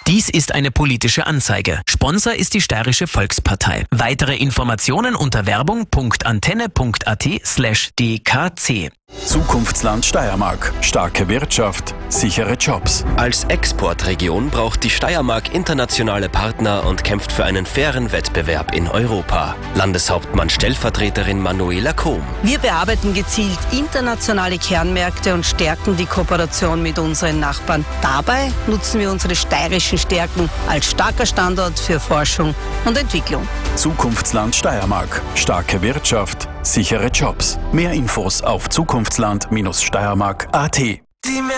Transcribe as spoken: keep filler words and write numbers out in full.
Dies ist eine politische Anzeige. Sponsor ist die Steirische Volkspartei. Weitere Informationen unter werbung punkt antenne punkt at slash dkc. Zukunftsland Steiermark. Starke Wirtschaft, sichere Jobs. Als Exportregion braucht die Steiermark internationale Partner und kämpft für einen fairen Wettbewerb in Europa. Landeshauptmann-Stellvertreterin Manuela Kohm. Wir bearbeiten gezielt internationale Kernmärkte und stärken die Kooperation mit unseren Nachbarn. Dabei nutzen wir unsere steirischen Stärken als starker Standort für Forschung und Entwicklung. Zukunftsland Steiermark. Starke Wirtschaft, sichere Jobs. Mehr Infos auf zukunftsland Steiermark punkt at.